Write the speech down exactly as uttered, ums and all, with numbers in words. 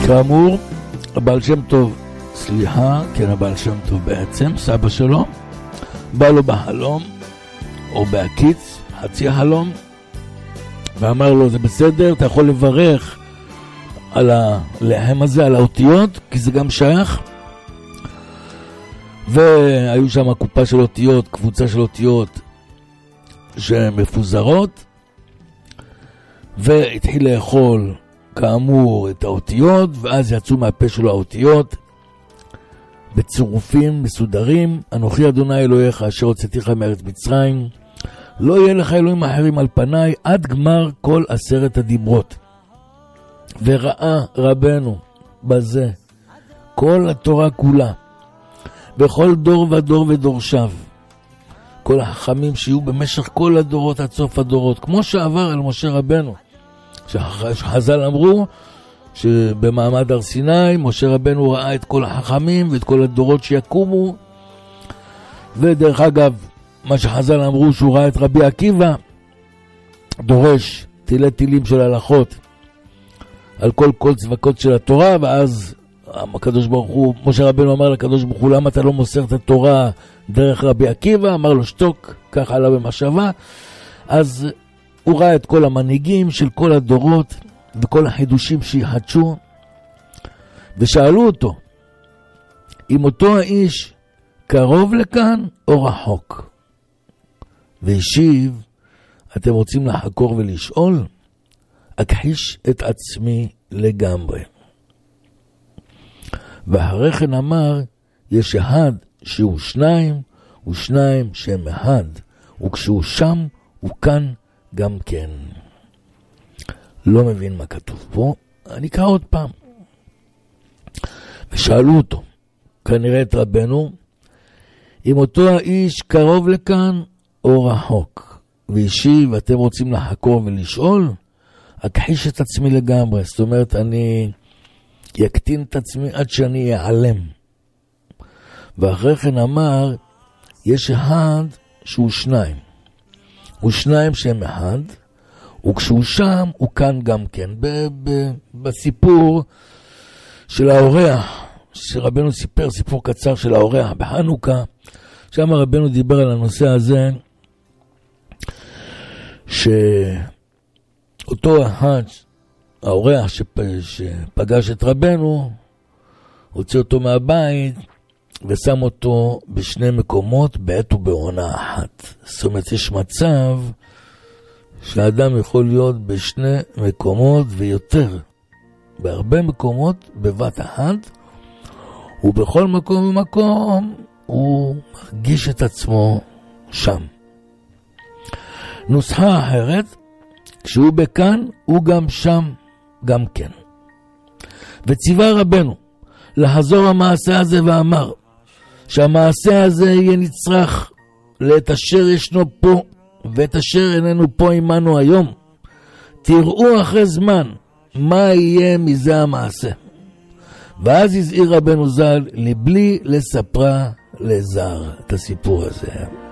כאמור, הבעל שם טוב, סליחה, כן, הבעל שם טוב בעצם, סבא שלו, בא לו בחלום, או בהקיץ, חצי החלום, ואמר לו, זה בסדר, אתה יכול לברך על הלחם הזה, על האותיות, כי זה גם שייך. והיו שם קופה של אותיות, קבוצה של אותיות שמפוזרות, והתחיל לאכול כאמור את האותיות, ואז יצאו מהפה שלו האותיות בצירופים מסודרים. אנוכי אדוני אלוהיך אשר הוצאתיך מארץ מצרים, לא יהיה לך אלוהים אחרים על פניי, עד גמר כל עשרת הדיברות. וראה רבנו בזה כל התורה כולה, בכל דור ודור ודורשיו, כל החכמים שיהיו במשך כל הדורות עד סוף הדורות, כמו שעבר על משה רבנו, שחז"ל אמרו שבמעמד הר סיני משה רבנו ראה את כל החכמים ואת כל הדורות שיקומו. ודרך אגב, מה שחז"ל אמרו שהוא ראה את רבי עקיבא דורש תילי תילים של הלכות על כל כל צווקות של התורה, ואז הקדוש ברוך הוא, משה רבנו אמר לקדוש ברוך הוא, למה אתה לא מוסר את התורה דרך רבי עקיבא? אמר לו שתוק, כך עלה במחשבה. אז הוא ראה את כל המנהיגים של כל הדורות וכל החידושים שיחדשו, ושאלו אותו אם אותו האיש קרוב לכאן או רחוק, והשיב, אתם רוצים לחקור ולשאול? אכחיש את עצמי לגמרי. ואחרי כן אמר, יש אחד שהוא שניים, ושניים שהם אחד, וכשהוא שם הוא כאן גם כן. לא מבין מה כתוב פה, אני אקרא עוד פעם. ושאלו אותו, כנראה את רבנו, אם אותו האיש קרוב לכאן או רחוק, והשיב, אתם רוצים לחקור ולשאול? אכחיש את עצמי לגמרי, זאת אומרת, אני יקטין את עצמי עד שאני אעלם. ואחרי כן אמר, יש אחד שהוא שניים, ושניים שהם אחד, וכשהוא שם הוא כאן גם כן. ב- ב- בסיפור של האורח, שרבנו סיפר סיפור קצר של האורח בחנוכה, שם רבנו דיבר על הנושא הזה, שאותו אחד, האורח שפ- שפגש את רבנו, הוציא אותו מהבית ושם אותו בשני מקומות בעת ובעונה אחת. זאת אומרת, יש מצב שהאדם יכול להיות בשני מקומות ויותר, בהרבה מקומות בבת אחת, ובכל מקום ומקום הוא מרגיש את עצמו שם. נוסחה אחרת, כשהוא בכאן הוא גם שם גם כן. וציווה רבנו לחזור המעשה הזה ואמר שהמעשה הזה יהיה נצרך לעת אשר ישנו פה ואת אשר איננו פה עמנו היום. תראו אחרי זמן מה יהיה מזה המעשה. ואז הזהיר רבנו ז"ל לבלי לספרה לזר את הסיפור הזה.